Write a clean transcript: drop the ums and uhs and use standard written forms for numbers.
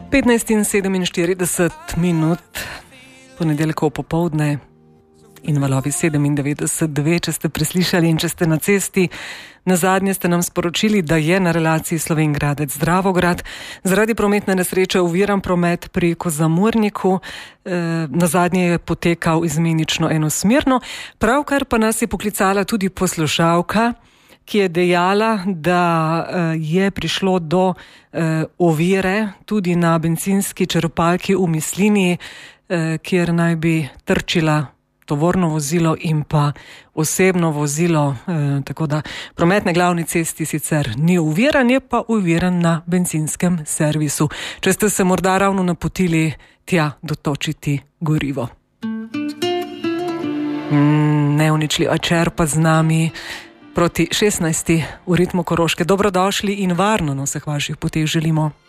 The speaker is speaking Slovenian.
15:47, ponedeljkov popoldne in valovi 97.2, če ste preslišali in če ste na cesti. Nazadnje ste nam sporočili, da je na relaciji Slovenj Gradec-Dravograd zaradi prometne nesreče oviran promet pri Kozamurniku. Nazadnje je potekal izmenično enosmerno. Pravkar pa nas je poklicala tudi poslušalka, ki je dejala, da je prišlo do ovire tudi na bencinski črpalki v Mislinji, kjer naj bi trčila tovorno vozilo in pa osebno vozilo, tako da promet na glavni cesti sicer ni oviran, je pa oviran na benzinskem servisu. Če ste se morda ravno napotili tja dotočiti gorivo. Neuničljiva čerpa z nami proti 16. v ritmu Koroške. Dobrodošli in varno na vseh vaših poteh želimo.